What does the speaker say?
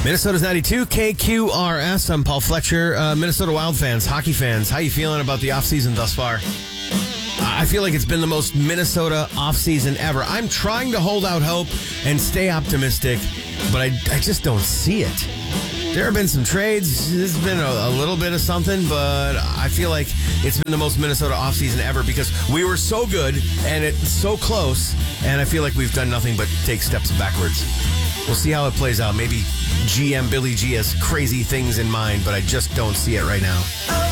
Minnesota's 92, KQRS. I'm Paul Fletcher. Minnesota Wild fans, hockey fans, how you feeling about the offseason thus far? I feel like it's been the most Minnesota offseason ever. I'm trying to hold out hope and stay optimistic, but I just don't see it. There have been some trades. There's been a little bit of something, but I feel like it's been the most Minnesota offseason ever because we were so good and it's so close, and I feel like we've done nothing but take steps backwards. We'll see how it plays out. Maybe GM Billy G has crazy things in mind, but I just don't see it right now.